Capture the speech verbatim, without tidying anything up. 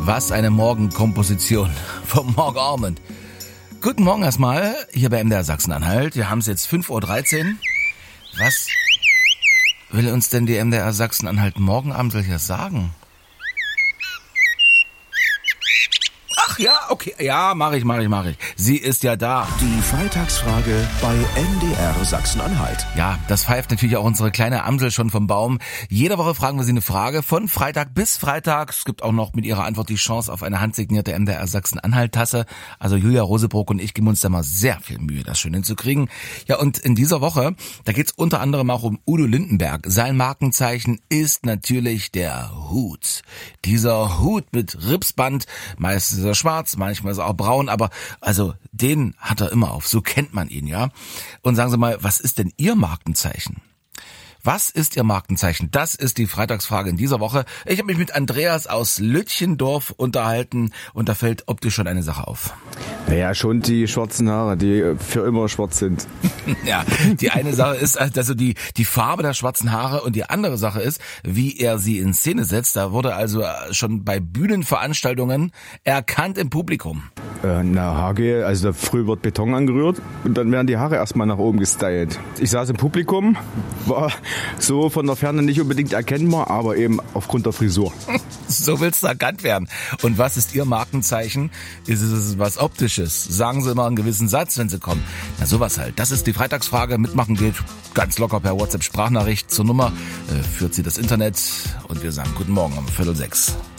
Was eine Morgenkomposition vom Morgenabend. Guten Morgen erstmal, hier bei M D R Sachsen-Anhalt. Wir haben es jetzt fünf Uhr dreizehn. Was will uns denn die M D R Sachsen-Anhalt Morgenabend hier sagen? Ach ja, okay, ja, mach ich, mach ich, mach ich. Sie ist ja da. Die Freitagsfrage bei M D R Sachsen-Anhalt. Ja, das pfeift natürlich auch unsere kleine Amsel schon vom Baum. Jede Woche fragen wir Sie eine Frage von Freitag bis Freitag. Es gibt auch noch mit Ihrer Antwort die Chance auf eine handsignierte M D R Sachsen-Anhalt-Tasse. Also Julia Rosebrock und ich geben uns da mal sehr viel Mühe, das schön hinzukriegen. Ja, und in dieser Woche, da geht's unter anderem auch um Udo Lindenberg. Sein Markenzeichen ist natürlich der Hut. Dieser Hut mit Ripsband, meistens ist er schwarz, manchmal ist er auch braun, aber also den hat er immer auf, so kennt man ihn, ja. Und sagen Sie mal, was ist denn Ihr Markenzeichen? Was ist Ihr Markenzeichen? Das ist die Freitagsfrage in dieser Woche. Ich habe mich mit Andreas aus Lütchendorf unterhalten und da fällt optisch schon eine Sache auf. Naja, schon die schwarzen Haare, die für immer schwarz sind. Ja, die eine Sache ist also die, die Farbe der schwarzen Haare und die andere Sache ist, wie er sie in Szene setzt. Da wurde also schon bei Bühnenveranstaltungen erkannt im Publikum. Äh, na, Haargel, also früh wird Beton angerührt und dann werden die Haare erstmal nach oben gestylt. Ich saß im Publikum, war so von der Ferne nicht unbedingt erkennbar, aber eben aufgrund der Frisur. So willst du erkannt werden. Und was ist Ihr Markenzeichen? Ist es was Optisches? Sagen Sie immer einen gewissen Satz, wenn Sie kommen. Na, sowas halt. Das ist die Freitagsfrage. Mitmachen geht ganz locker per WhatsApp-Sprachnachricht zur Nummer. Äh, führt Sie das Internet und wir sagen guten Morgen um Viertel sechs.